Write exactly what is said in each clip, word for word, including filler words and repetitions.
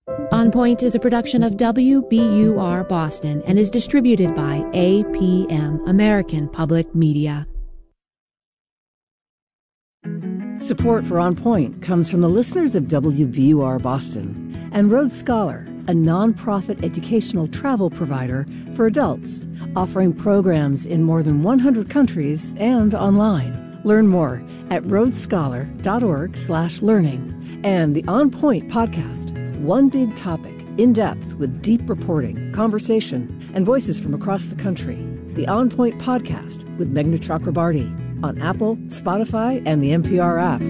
On Point is a production of W B U R Boston and is distributed by A P M, American Public Media. Support for On Point comes from the listeners of W B U R Boston and Road Scholar, a nonprofit educational travel provider for adults, offering programs in more than one hundred countries and online. Learn more at roadscholar.org slash learning. And the On Point podcast, one big topic, in depth with deep reporting, conversation, and voices from across the country. The On Point podcast with Meghna Chakrabarty on Apple, Spotify, and the N P R app.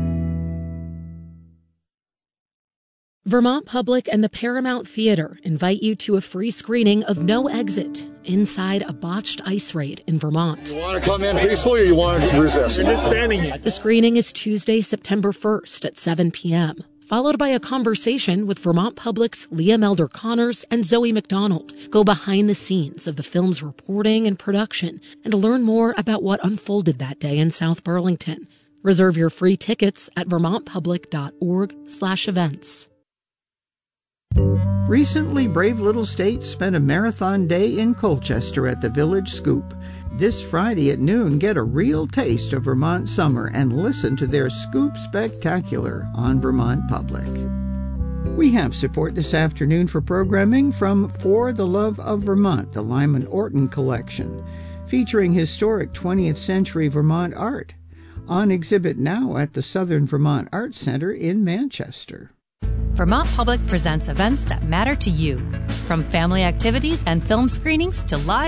Vermont Public and the Paramount Theater invite you to a free screening of No Exit inside a botched ice raid in Vermont. You want to come in peacefully or you want to resist? You're just standing here. The screening is Tuesday, September first at seven p.m., followed by a conversation with Vermont Public's Liam Elder Connors and Zoe McDonald. Go behind the scenes of the film's reporting and production and learn more about what unfolded that day in South Burlington. Reserve your free tickets at vermontpublic.org slash events. Recently, Brave Little State spent a marathon day in Colchester at the Village Scoop. This Friday at noon, get a real taste of Vermont summer and listen to their Scoop Spectacular on Vermont Public. We have support this afternoon for programming from For the Love of Vermont, the Lyman Orton Collection, featuring historic twentieth century Vermont art, on exhibit now at the Southern Vermont Arts Center in Manchester. Vermont Public presents events that matter to you, from family activities and film screenings to live